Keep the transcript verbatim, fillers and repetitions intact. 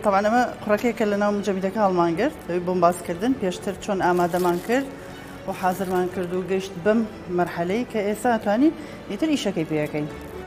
طبعا ئەمە قڕەکەیکە لە ناو مجەمیدەکە هەڵمان گرت ئەوی بۆمباسکردن پێشتر چۆن ئامادەمان کرد و حازرمان کرد و گەیشت بەم مەرحەلەی کە ئێستا ئەتوانین ئیتر ئیشەکەی پێەکەین.